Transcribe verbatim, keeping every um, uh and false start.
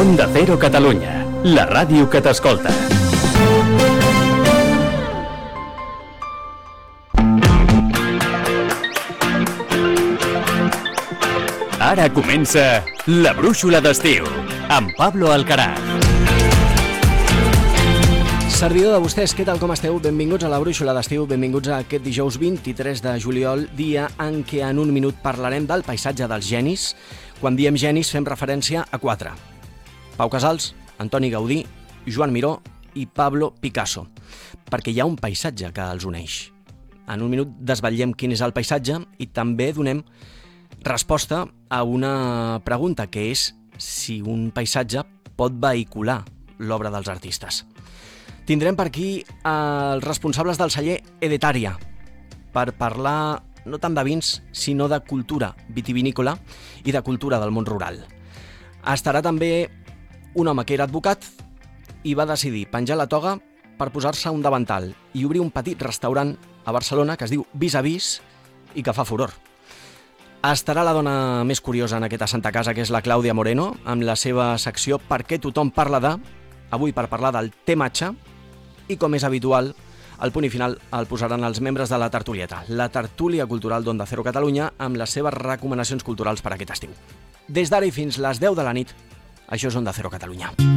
Onda Cero Catalunya, la ràdio que t'escolta. Ara comença La Brúixola d'Estiu, amb Pablo Alcaraz. Servidor de vostès, què tal, com esteu? Benvinguts a La Brúixola d'Estiu, benvinguts a aquest dijous vint-i-tres de juliol, dia en què en un minut parlarem del paisatge dels genis. Quan diem genis fem referència a quatre: Pau Casals, Antoni Gaudí, Joan Miró i Pablo Picasso, perquè hi ha un paisatge que els uneix. En un minut desvetllem quin és el paisatge i també donem resposta a una pregunta, que és si un paisatge pot vehicular l'obra dels artistes. Tindrem per aquí els responsables del celler Edetaria per parlar no tant de vins, sinó de cultura vitivinícola i de cultura del món rural. Estarà també un home que era advocat i va decidir penjar la toga per posar-se un davantal i obrir un petit restaurant a Barcelona que es diu Vis a Vis i que fa furor. Estarà la dona més curiosa en aquesta santa casa, que és la Clàudia Moreno, amb la seva secció Per què tothom parla de, avui per parlar del te matxa, i com és habitual, al punt i final el posaran els membres de la Tertulieta, la tertúlia cultural d'Onda Cero Catalunya, amb les seves recomanacions culturals per aquest estiu. Des d'ara i fins les deu de la nit, això és Onda Cero Catalunya.